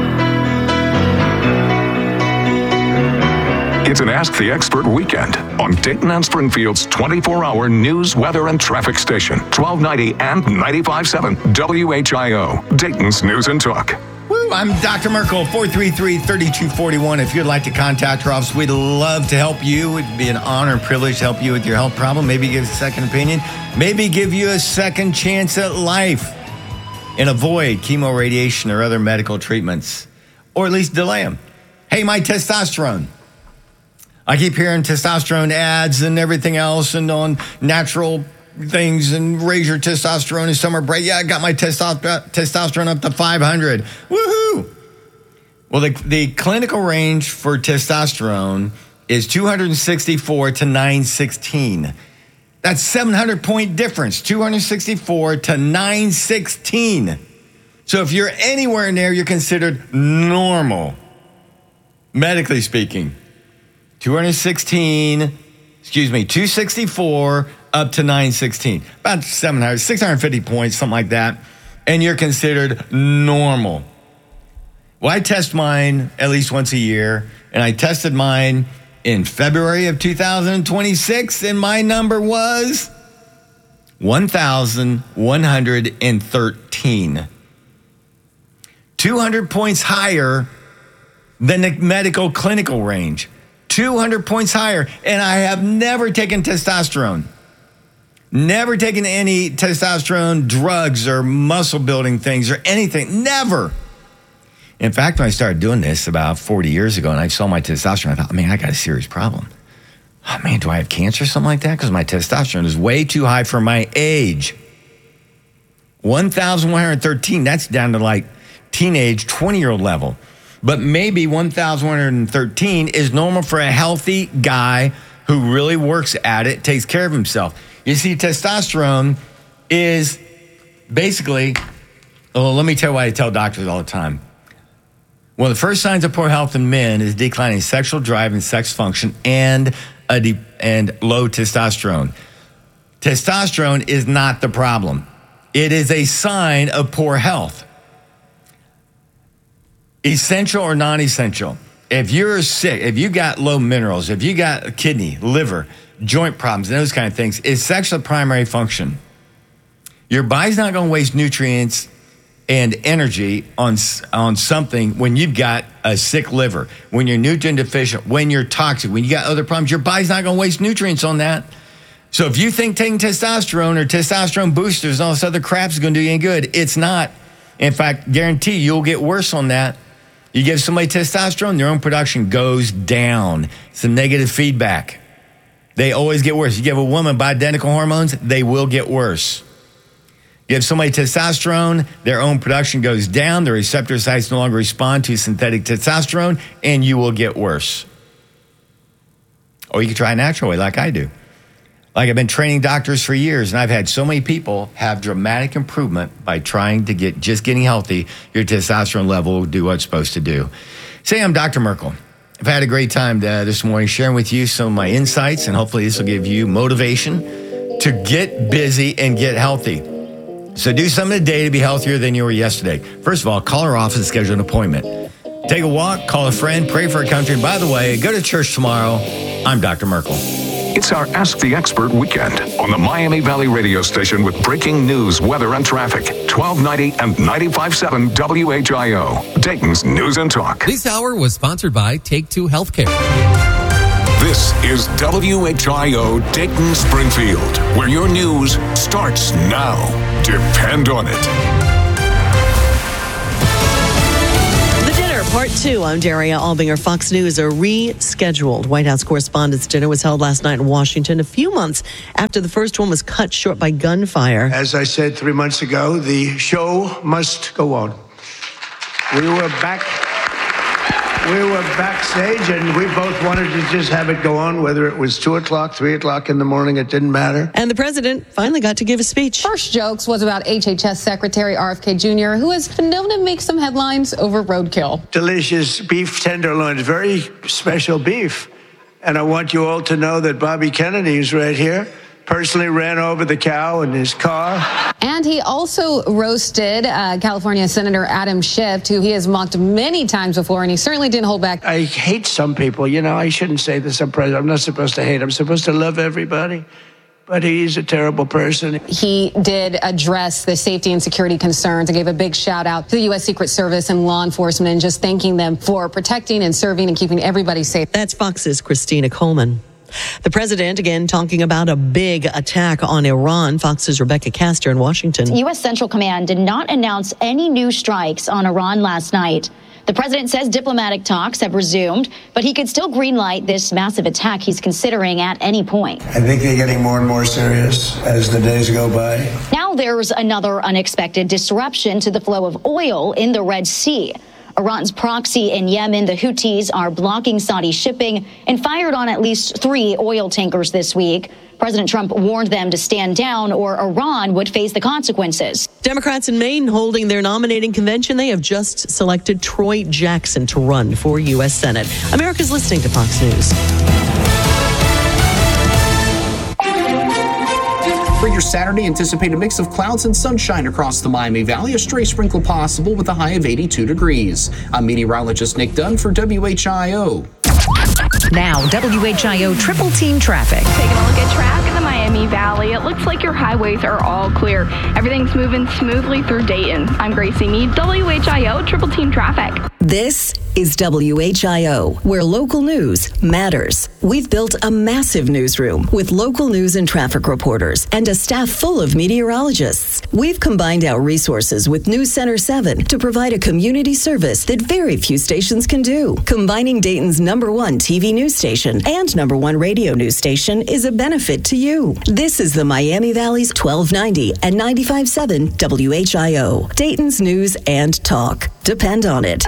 It's an Ask the Expert weekend on Dayton and Springfield's twenty-four hour news, weather, and traffic station, twelve ninety and ninety-five point seven W H I O, Dayton's News and Talk. Woo, I'm Doctor Merkel, four three three, three two four one. If you'd like to contact our office, we'd love to help you. It'd be an honor and privilege to help you with your health problem. Maybe give a second opinion. Maybe give you a second chance at life and avoid chemo, radiation, or other medical treatments, or at least delay them. Hey, my testosterone. I keep hearing testosterone ads and everything else and on natural things and raise your testosterone in summer break. Yeah, I got my testo- testosterone up to five hundred. Woohoo! Well, the, the clinical range for testosterone is two sixty-four to nine sixteen. That's seven hundred point difference, two sixty-four to nine sixteen. So if you're anywhere in there, you're considered normal, medically speaking. two sixteen, excuse me, two sixty-four up to nine sixteen. About seven hundred, six hundred fifty points, something like that. And you're considered normal. Well, I test mine at least once a year, and I tested mine in February of two thousand twenty-six, and my number was one thousand one hundred thirteen. two hundred points higher than the medical clinical range. two hundred points higher, and I have never taken testosterone. Never taken any testosterone drugs or muscle building things or anything. Never. In fact, when I started doing this about forty years ago and I saw my testosterone, I thought, man, I got a serious problem. Oh, man, do I have cancer or something like that? Because my testosterone is way too high for my age. one thousand one hundred thirteen, that's down to like teenage twenty-year-old level. But maybe one thousand one hundred thirteen is normal for a healthy guy who really works at it, takes care of himself. You see, testosterone is basically, well, let me tell you what I tell doctors all the time. One of the first signs of poor health in men is declining sexual drive and sex function and a de- and low testosterone. Testosterone is not the problem. It is a sign of poor health. Essential or non-essential. If you're sick, if you got low minerals, if you got kidney, liver, joint problems, and those kind of things, is sex the primary function. Your body's not going to waste nutrients and energy on, on something when you've got a sick liver, when you're nutrient deficient, when you're toxic, when you got other problems. Your body's not going to waste nutrients on that. So if you think taking testosterone or testosterone boosters and all this other crap is going to do you any good, it's not. In fact, guarantee you'll get worse on that. You give somebody testosterone, their own production goes down. It's a negative feedback. They always get worse. You give a woman bioidentical hormones, they will get worse. Give somebody testosterone, their own production goes down, the receptor sites no longer respond to synthetic testosterone, and you will get worse. Or you can try a natural way like I do. Like I've been training doctors for years, and I've had so many people have dramatic improvement by trying to get, just getting healthy, your testosterone level will do what it's supposed to do. Say I'm Doctor Merkel. I've had a great time uh, this morning sharing with you some of my insights, and hopefully this will give you motivation to get busy and get healthy. So do something today to be healthier than you were yesterday. First of all, call our office and schedule an appointment. Take a walk, call a friend, pray for a country. And by the way, go to church tomorrow. I'm Doctor Merkel. It's our Ask the Expert weekend on the Miami Valley radio station with breaking news, weather, and traffic. twelve ninety and ninety-five point seven W H I O, Dayton's News and Talk. This hour was sponsored by Take Two Healthcare. This is W H I O Dayton Springfield, where your news starts now. Depend on it. Part two. I'm Daria Albinger. Fox News, a rescheduled White House Correspondents' Dinner was held last night in Washington, a few months after the first one was cut short by gunfire. As I said three months ago, the show must go on. We were back. We were backstage, and we both wanted to just have it go on, whether it was two o'clock, three o'clock in the morning, it didn't matter. And the president finally got to give a speech. First jokes was about H H S Secretary R F K Junior, who has been known to make some headlines over roadkill. Delicious beef tenderloins, very special beef. And I want you all to know that Bobby Kennedy is right here. Personally ran over the cow in his car. And he also roasted uh, California Senator Adam Schiff, who he has mocked many times before, and he certainly didn't hold back. I hate some people. You know, I shouldn't say this. I'm president. I'm not supposed to hate. I'm supposed to love everybody. But he's a terrible person. He did address the safety and security concerns and gave a big shout out to the U S Secret Service and law enforcement and just thanking them for protecting and serving and keeping everybody safe. That's Fox's Christina Coleman. The president, again, talking about a big attack on Iran. Fox's Rebecca Castor in Washington. U S Central Command did not announce any new strikes on Iran last night. The president says diplomatic talks have resumed, but he could still greenlight this massive attack he's considering at any point. I think they're getting more and more serious as the days go by. Now there's another unexpected disruption to the flow of oil in the Red Sea. Iran's proxy in Yemen, the Houthis, are blocking Saudi shipping and fired on at least three oil tankers this week. President Trump warned them to stand down or Iran would face the consequences. Democrats in Maine holding their nominating convention. They have just selected Troy Jackson to run for U S Senate. America's listening to Fox News. For your Saturday, anticipate a mix of clouds and sunshine across the Miami Valley. A stray sprinkle possible with a high of eighty-two degrees. I'm meteorologist Nick Dunn for W H I O. Now, W H I O Triple Team Traffic. Taking a look at traffic in the Miami Valley. It looks like your highways are all clear. Everything's moving smoothly through Dayton. I'm Gracie Mead, W H I O Triple Team Traffic. This is W H I O, where local news matters. We've built a massive newsroom with local news and traffic reporters and a staff full of meteorologists. We've combined our resources with News Center seven to provide a community service that very few stations can do. Combining Dayton's number one T V news station and number one radio news station is a benefit to you. This is the Miami Valley's twelve ninety and ninety-five point seven W H I O, Dayton's News and Talk. Depend on it.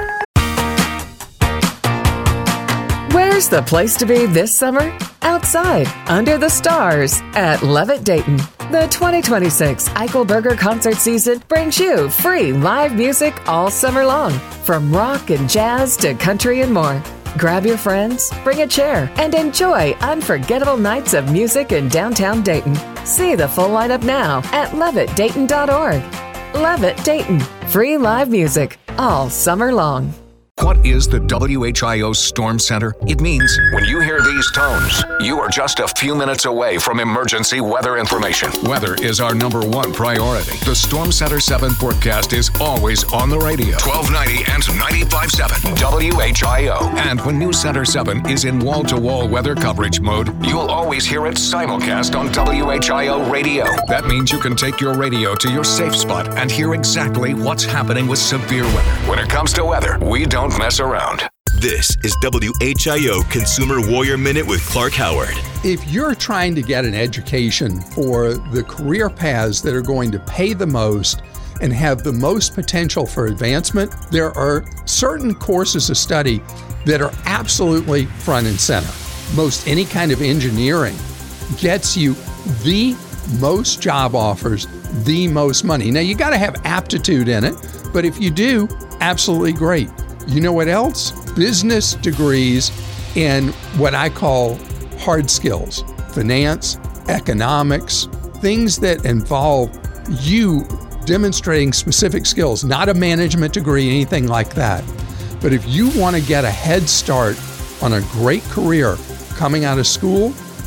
Where's the place to be this summer? Outside, under the stars, at Levitt Dayton. The twenty twenty-six Eichelberger concert season brings you free live music all summer long, from rock and jazz to country and more. Grab your friends, bring a chair, and enjoy unforgettable nights of music in downtown Dayton. See the full lineup now at levitt dayton dot org. Levitt Dayton, free live music all summer long. What is the W H I O Storm Center? It means when you hear these tones, you are just a few minutes away from emergency weather information. Weather is our number one priority. The Storm Center seven forecast is always on the radio. twelve ninety and ninety-five point seven W H I O. And when News Center seven is in wall-to-wall weather coverage mode, you'll always hear it simulcast on W H I O radio. That means you can take your radio to your safe spot and hear exactly what's happening with severe weather. When it comes to weather, we don't mess around. This is W H I O Consumer Warrior Minute with Clark Howard. If you're trying to get an education for the career paths that are going to pay the most and have the most potential for advancement, there are certain courses of study that are absolutely front and center. Most any kind of engineering gets you the most job offers, the most money. Now, you got to have aptitude in it, but if you do, absolutely great. You know what else? Business degrees in what I call hard skills, finance, economics, things that involve you demonstrating specific skills, not a management degree, anything like that. But if you want to get a head start on a great career coming out of school,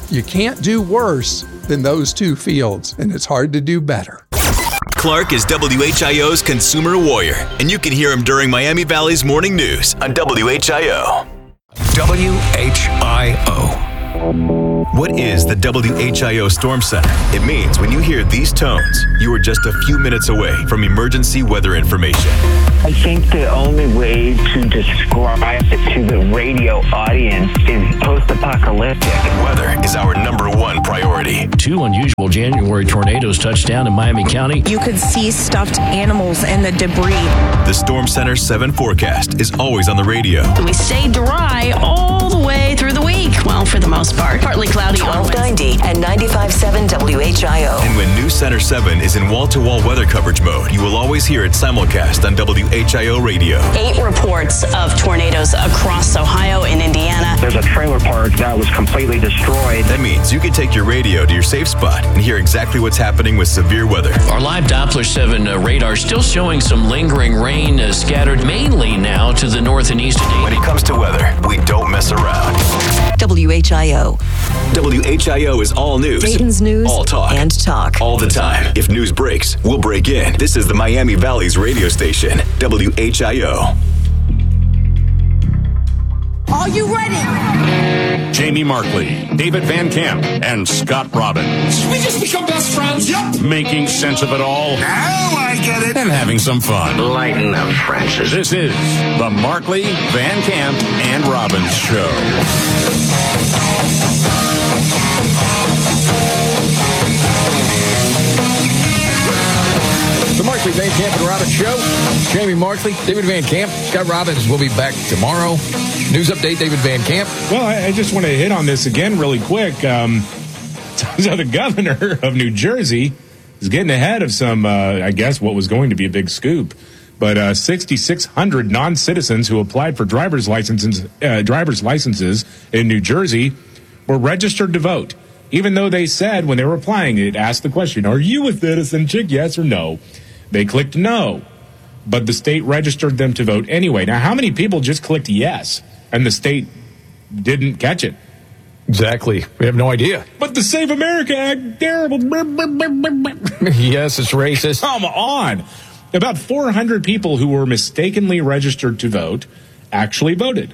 You can't do worse than those two fields, and it's hard to do better. Clark is W H I O's consumer warrior, and you can hear him during Miami Valley's morning news on W H I O. W H I O. What is the W H I O Storm Center? It means when you hear these tones, you are just a few minutes away from emergency weather information. I think the only way to describe it to the radio audience is post-apocalyptic. Weather is our number one priority. Two unusual January tornadoes touched down in Miami County. You could see stuffed animals and the debris. The Storm Center seven forecast is always on the radio. We stay dry all the way through the week. Well, for the most part. Partly cloudy on twelve ninety and ninety-five point seven W H I O. And when New Center seven is in wall-to-wall weather coverage mode, you will always hear it simulcast on W H I O radio. Eight reports of tornadoes across Ohio and Indiana. There's a trailer park that was completely destroyed. That means you can take your radio to your safe spot and hear exactly what's happening with severe weather. Our live Doppler seven uh, radar still showing some lingering rain uh, scattered mainly now to the north and east of Dayton. When it comes to weather, we don't mess around. W H I O. W H I O is all news. Dayton's news all talk. And talk. All the time. If news breaks, we'll break in. This is the Miami Valley's radio station, W H I O. Are you ready? Jamie Markley, David Van Camp, and Scott Robbins. We just become best friends. Yep. Making sense of it all. Now I get it. And having some fun. Lighten up, Francis. This is the Markley, Van Camp, and Robbins Show. The Markley, Van Camp, and Robbins Show. Jamie Markley, David Van Camp, Scott Robbins will be back tomorrow. News update, David Van Camp. Well, I, I just want to hit on this again really quick. Um, so the governor of New Jersey is getting ahead of some, uh, I guess, what was going to be a big scoop. But uh, six thousand six hundred non-citizens who applied for driver's licenses, uh, driver's licenses in New Jersey were registered to vote. Even though they said when they were applying, it asked the question, are you a citizen, chick, yes or no? They clicked no, but the state registered them to vote anyway. Now, how many people just clicked yes and the state didn't catch it? Exactly. We have no idea. But the Save America Act, terrible. Yes, it's racist. Come on. About four hundred people who were mistakenly registered to vote actually voted.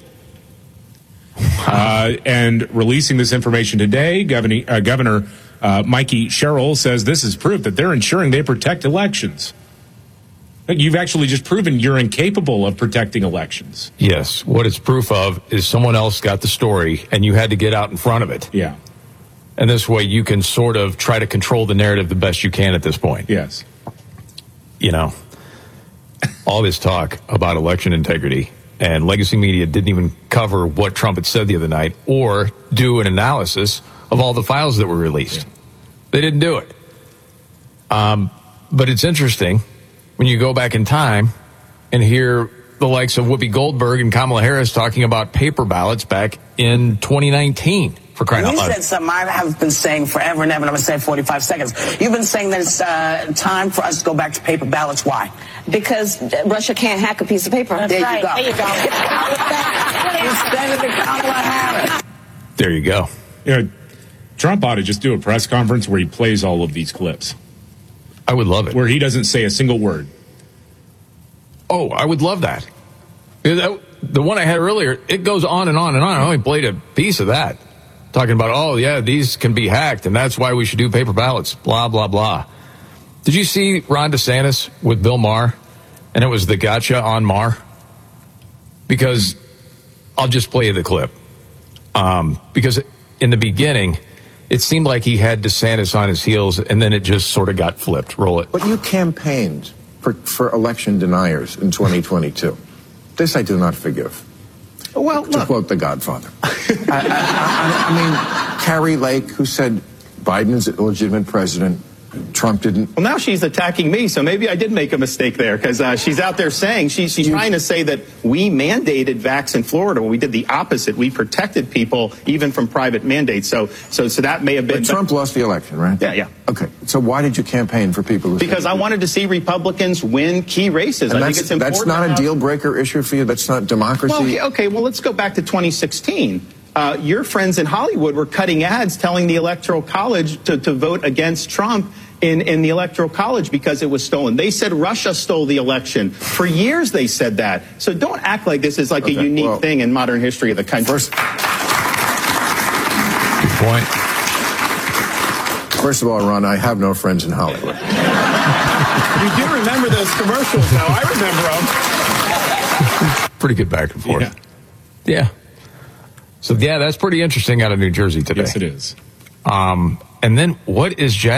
Uh, and releasing this information today, Governor, uh, Governor uh, Mikey Sherrill says this is proof that they're ensuring they protect elections. You've actually just proven you're incapable of protecting elections. Yes. What it's proof of is someone else got the story and you had to get out in front of it. Yeah. And this way you can sort of try to control the narrative the best you can at this point. Yes. You know, all this talk about election integrity, and legacy media didn't even cover what Trump had said the other night or do an analysis of all the files that were released. Yeah. They didn't do it. Um, but it's interesting when you go back in time and hear the likes of Whoopi Goldberg and Kamala Harris talking about paper ballots back in twenty nineteen. For crying out loud. You said something I have been saying forever and ever, and I'm going to say forty-five seconds. You've been saying that it's uh, time for us to go back to paper ballots. Why? Because Russia can't hack a piece of paper. There right. you go. There you go. Senator Kamala Harris. There you go. You know, Trump ought to just do a press conference where he plays all of these clips. I would love it. Where he doesn't say a single word. Oh, I would love that. The one I had earlier, it goes on and on and on. I only played a piece of that. Talking about, oh, yeah, these can be hacked, and that's why we should do paper ballots, blah, blah, blah. Did you see Ron DeSantis with Bill Maher? And it was the gotcha on Maher? Because I'll just play you the clip. Um, because in the beginning, it seemed like he had DeSantis on his heels, and then it just sort of got flipped. Roll it. But you campaigned for, for election deniers in twenty twenty-two. This I do not forgive. Well, to look. quote The Godfather. I, I, I, I mean, Carrie Lake, who said Biden is an illegitimate president, Trump didn't. Well, now she's attacking me, so maybe I did make a mistake there, because uh, she's out there saying, she, she's you, trying to say that we mandated vax in Florida when we did the opposite. We protected people even from private mandates. So so, so that may have been. But Trump lost the election, right? Yeah, yeah. Okay, so why did you campaign for people who Because I wanted to see Republicans win key races. And I think it's important. That's not a deal breaker issue for you? That's not democracy? Well, okay, okay, well, let's go back to twenty sixteen. uh, your friends in Hollywood were cutting ads telling the Electoral College to, to vote against Trump in, in the Electoral College because it was stolen. They said Russia stole the election. For years they said that. So don't act like this is like okay, a unique well, thing in modern history of the country. First, good point. First of all, Ron, I have no friends in Hollywood. You do remember those commercials, though. I remember them. Pretty good back and forth. Yeah. yeah. So, yeah, that's pretty interesting out of New Jersey today. Yes, it is. Um, and then what is Jazz?